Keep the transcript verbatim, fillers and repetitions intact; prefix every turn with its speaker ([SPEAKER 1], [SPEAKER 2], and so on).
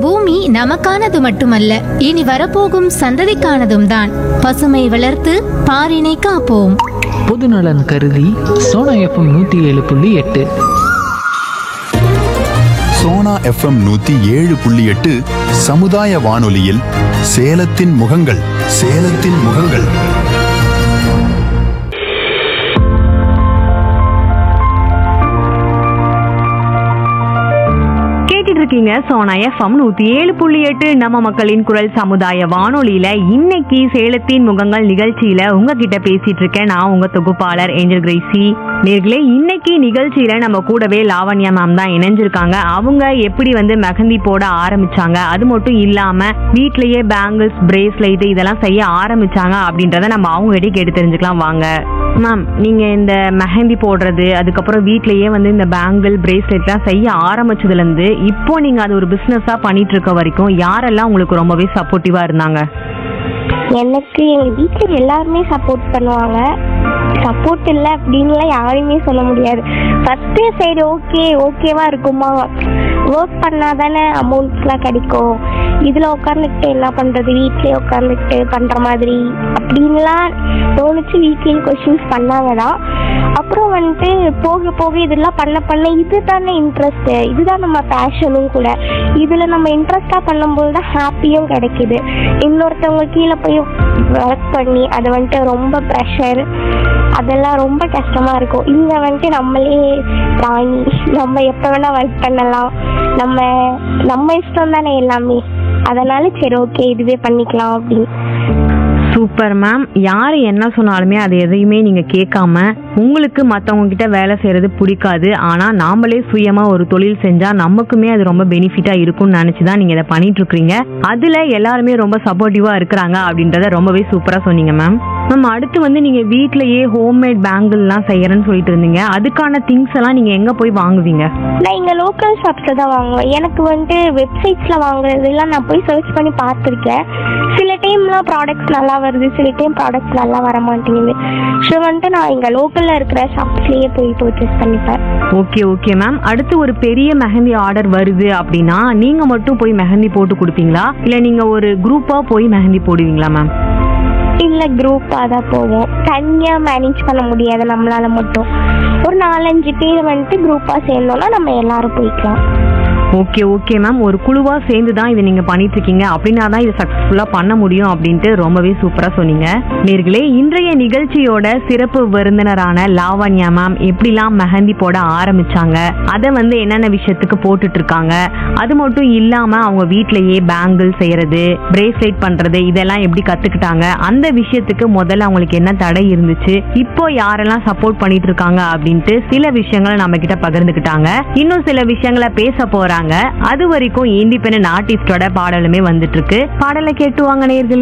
[SPEAKER 1] பூமி நமக்கானது மட்டுமல்ல, இனி வரப்போகும் சந்ததிக்கானதும் தான். பசுமை வளர்த்து பாரினை காப்போம்.
[SPEAKER 2] பொதுநலன் கருதி சோனா எஃப்எம் நூத்தி ஏழு புள்ளி எட்டு.
[SPEAKER 3] சோனா எஃப்எம் நூத்தி ஏழு புள்ளி எட்டு சமுதாய வானொலியில் சேலத்தின் முகங்கள் சேலத்தின் முகங்கள்.
[SPEAKER 4] இருக்கீங்க சோனா எஃப்எம் நூத்தி ஏழு புள்ளி எட்டு நம்ம மக்களின் குரல் சமுதாய வானொலியில இன்னைக்கு சேலத்தின் முகங்கள் நிகழ்ச்சியில உங்ககிட்ட பேசிட்டு இருக்கேன் நான் உங்க தொகுப்பாளர் ஏஞ்சல் கிரேசி. நேர்களே, இன்னைக்கு நிகழ்ச்சியில நம்ம கூடவே லாவண்யா மேம் தான் இணைஞ்சிருக்காங்க. அவங்க எப்படி வந்து மெஹந்தி போட ஆரம்பிச்சாங்க, அது மட்டும் இல்லாம வீட்லயே பேங்கிள்ஸ், பிரேஸ்லைட் இதெல்லாம் செய்ய ஆரம்பிச்சாங்க அப்படின்றத நம்ம அவங்க கிட்டே கேட்டு தெரிஞ்சுக்கலாம். வாங்க மேம், நீங்க இந்த மெஹந்தி போடுறது, அதுக்கப்புறம் வீட்லயே வந்து இந்த பேங்கிள், பிரேஸ்லெட்லாம் செய்ய ஆரம்பிச்சதுல இருந்து இப்போ நீங்க அது ஒரு பிசினஸா பண்ணிட்டு இருக்க வரைக்கும் யாரெல்லாம் உங்களுக்கு ரொம்பவே சப்போர்ட்டிவா இருந்தாங்க?
[SPEAKER 5] எனக்கு எங்க வீட்டில் எல்லாருமே சப்போர்ட் பண்ணுவாங்க. சப்போர்ட் இல்லை அப்படின்லாம் யாருமே சொல்ல முடியாது. ஃபர்ஸ்டே சரி ஓகே ஓகேவா இருக்குமா, ஒர்க் பண்ணால் தானே அமௌண்ட்ஸ்லாம் கிடைக்கும், இதில் உட்காந்துக்கிட்டு என்ன பண்ணுறது, வீட்லேயே உட்காந்துக்கிட்டு பண்ணுற மாதிரி அப்படின்லாம் தோணுச்சு. வீட்லேயும் கொஷின்ஸ் பண்ணாங்க தான். அப்புறம் வந்துட்டு போக போக இதெல்லாம் பண்ண பண்ண இது தானே இன்ட்ரெஸ்ட்டு, இதுதான் நம்ம பேஷனும் கூட. இதில் நம்ம இன்ட்ரெஸ்டாக பண்ணும்போது தான் ஹாப்பியும் கிடைக்கிது. இன்னொருத்தவங்க கீழே போய் ஒர்க் பண்ணி அது வந்துட்டு ரொம்ப ப்ரெஷர், அதெல்லாம் ரொம்ப கஷ்டமாக இருக்கும். இங்கே வந்துட்டு நம்மளே ராணி, நம்ம எப்போ வேணால் ஒர்க் பண்ணலாம், நம்ம நம்ம இஷ்டம் தானே எல்லாமே. அதனால சரி ஓகே இதுவே பண்ணிக்கலாம் அப்படின்னு.
[SPEAKER 4] Super ma'am. யார் என்ன சொன்னாலுமே அது எதையுமே நீங்கள் கேட்காம உங்களுக்கு மற்றவங்க கிட்ட வேலை செய்கிறது பிடிக்காது, ஆனால் நாமளே சுயமாக ஒரு தொழில் செஞ்சால் நமக்குமே அது ரொம்ப பெனிஃபிட்டாக இருக்கும்னு நினச்சி தான் நீங்கள் இதை பண்ணிகிட்ருக்கீங்க. அதில் எல்லாருமே ரொம்ப சப்போர்ட்டிவாக இருக்கிறாங்க அப்படின்றத ரொம்பவே சூப்பராக சொன்னீங்க மேம். மேம், அடுத்து வந்து நீங்கள் வீட்டிலையே ஹோம்மேட் பேங்கிள்லாம் செய்யறேன்னு சொல்லிட்டு இருந்தீங்க. அதுக்கான திங்ஸ் எல்லாம் நீங்கள் எங்கே போய் வாங்குவீங்க?
[SPEAKER 5] நான் இங்கே லோக்கல் ஷாப்ஸில் தான் வாங்குவேன். எனக்கு வந்துட்டு வெப்சைட்ஸில் வாங்குறதுலாம் நான் போய் சர்ச் பண்ணி பார்த்துருக்கேன். சில டைம்லாம் ப்ராடக்ட்ஸ் நல்லா வருது, சில டைம் ப்ராடக்ட்ஸ் நல்லா வர மாட்டேங்குது. ஸோ வந்துட்டு நான் இங்கே லோக்கலில் இருக்கிற ஷாப்ஸ்லேயே போய் பர்ச்சேஸ் பண்ணிப்பேன்.
[SPEAKER 4] Okay okay ma'am. அடுத்து ஒரு பெரிய மெஹந்தி ஆர்டர் வருது அப்படின்னா நீங்கள் மட்டும் போய் மெஹந்தி போட்டு கொடுப்பீங்களா, இல்லை நீங்கள் ஒரு குரூப்பாக போய் மெஹந்தி போடுவீங்களா மேம்?
[SPEAKER 5] இல்லை, குரூப்பாக தான் போவோம். தனியாக மேனேஜ் பண்ண முடியாது நம்மளால மட்டும். ஒரு நாலஞ்சு பேர் வந்துட்டு குரூப்பாக சேர்ந்தோன்னா நம்ம எல்லாரும் போய்க்கலாம்.
[SPEAKER 4] Okay okay ma'am. ஒரு குழுவாக சேர்ந்து தான் இதை நீங்கள் பண்ணிட்டு இருக்கீங்க அப்படின்னா தான் இதை சக்ஸஸ்ஃபுல்லாக பண்ண முடியும் அப்படின்ட்டு ரொம்பவே சூப்பராக சொன்னீங்க. நேர்களே, இன்றைய நிகழ்ச்சியோட சிறப்பு விருந்தினரான லாவண்யா மேம் எப்படிலாம் மெஹந்தி போட ஆரம்பிச்சாங்க, அதை வந்து என்னென்ன விஷயத்துக்கு போட்டுட்டு இருக்காங்க, அது மட்டும் இல்லாமல் அவங்க வீட்டிலேயே பேங்கிள் செய்யறது, பிரேஸ்லெட் பண்ணுறது இதெல்லாம் எப்படி கற்றுக்கிட்டாங்க, அந்த விஷயத்துக்கு முதல்ல அவங்களுக்கு என்ன தடை இருந்துச்சு, இப்போ யாரெல்லாம் சப்போர்ட் பண்ணிட்டு இருக்காங்க அப்படின்ட்டு சில விஷயங்களை நம்ம கிட்ட பகிர்ந்துக்கிட்டாங்க. இன்னும் சில விஷயங்களை பேச போறாங்க. அது வரைக்கும் இண்டிபெண்டன்ட் ஆர்டிஸ்டோட பாடலுமே வந்துட்டு இருக்கு. பாடலை கேட்டு வாங்க நேயர்களே.